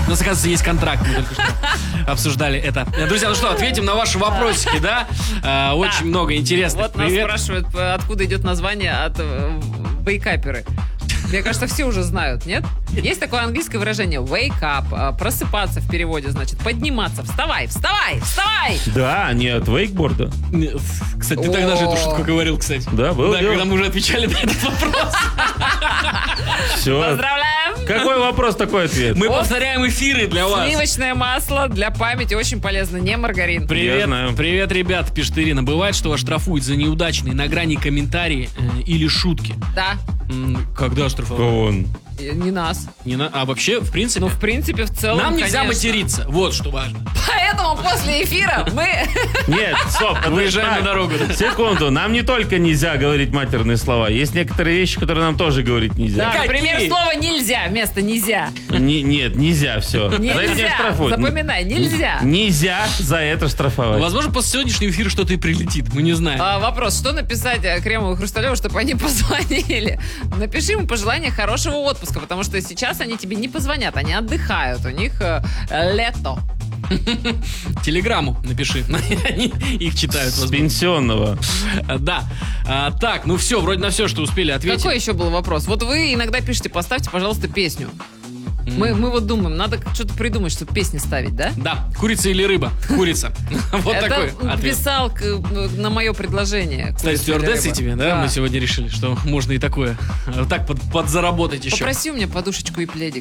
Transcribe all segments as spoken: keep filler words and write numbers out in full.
У нас, оказывается, есть контракт. Мы только что обсуждали это. Друзья, ну что, ответим на ваши вопросики, да? А, очень да. много интересных. Вот нас спрашивают, откуда идет название от вейкаперы. Мне кажется, все уже знают, нет? Есть такое английское выражение wake up, просыпаться в переводе, значит, подниматься. Вставай, вставай, вставай! Да, не от вейкборда. Кстати, ты тогда же эту шутку говорил, кстати. Да, был. Да, когда мы уже отвечали на этот вопрос. Все. Поздравляем! Какой вопрос, такой ответ? Мы повторяем эфиры для вас. Сливочное масло для памяти очень полезно, не маргарин. Привет, привет, ребят, пишет Ирина. Бывает, что вас штрафуют за неудачные на грани комментарии э, или шутки? Да. Когда штрафовали? Он. Не нас. Не на... А вообще, в принципе... Ну, в принципе, в целом, нам нельзя конечно. материться. Вот что важно. Поэтому после эфира мы... Нет, стоп. Выезжаем на дорогу. Секунду. Нам не только нельзя говорить матерные слова. Есть некоторые вещи, которые нам тоже говорить нельзя. Да, например, слово «нельзя» вместо «нельзя». Не, нет, нельзя все. Нельзя. Запоминай, нельзя. Нельзя за это штрафовать. Возможно, после сегодняшнего эфира что-то и прилетит. Мы не знаем. А, вопрос. Что написать Кремову и Хрусталеву, чтобы они позвонили? Напиши им пожелание хорошего отпуска, потому что сейчас они тебе не позвонят, они отдыхают, у них э, лето. Телеграмму напиши, они их читают. С пенсионного. Да. А, так, ну все, вроде на все, что успели ответить. Какой еще был вопрос? Вот вы иногда пишете, поставьте, пожалуйста, песню. Мы, мы вот думаем, надо что-то придумать, чтобы песни ставить, да? Да. Курица или рыба? Курица. Вот такой ответ. Писал на мое предложение. Кстати, стюардессы тебе, да? Мы сегодня решили, что можно и такое. Так подзаработать еще. Попроси у меня подушечку и пледик.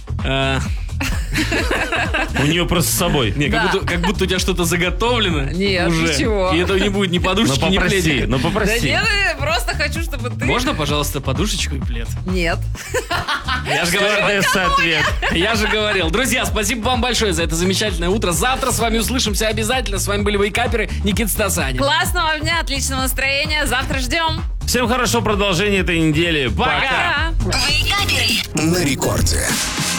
У нее просто с собой. Не, как, да. будто, как будто у тебя что-то заготовлено. Нет, уже. Ничего. И этого не будет ни подушечки, ну, ни пледика. Ну попроси. Да нет, я просто хочу, чтобы ты... Можно, пожалуйста, подушечку и плед? Нет. Я же говорил. ответ. Я же говорил. Друзья, спасибо вам большое за это замечательное утро. Завтра с вами услышимся обязательно. С вами были вейкаперы Никита Стасанин. Классного дня, отличного настроения. Завтра ждем. Всем хорошо продолжения этой недели. Пока. Пока. Вейкаперы на рекорде.